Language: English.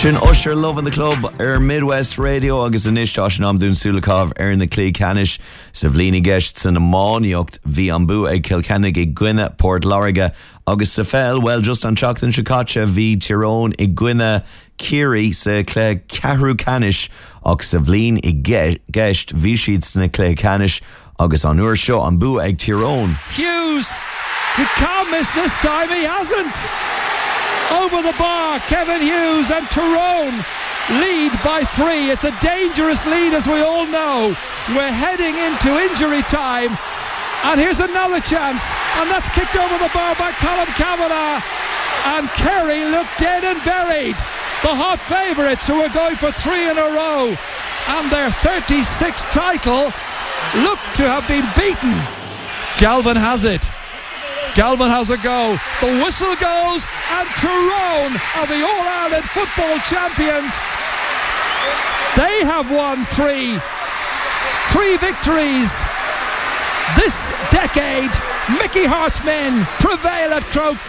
Sin Usher Love in the Club Midwest Radio agus inis Josh and Amdún Sulakov in the Clee Canish Savlini Guests and Ammoniocht V Ambu ag Kilkennig ag Gwynna Port Loriga agus Safel well just an Chocton Chicacha V Tyrone ag Gwynna Kiri sa Clee Cahrú Canish ag Savlin ag Guest V Sheets na Clee Canish agus an Uair Seo Ambu ag Tyrone. Hughes, he can't miss this time, he hasn't. Over the bar, Kevin Hughes and Tyrone lead by 3. It's a dangerous lead, as we all know. We're heading into injury time, and here's another chance, and that's kicked over the bar by Colm Kavanagh, and Kerry look dead and buried. The hot favourites who are going for 3 in a row, and their 36th title look to have been beaten. Galvin has it. Galvin has a go. The whistle goes, and Tyrone are the All-Ireland football champions. They have won 3 victories this decade. Mickey Hart's men prevail at Croke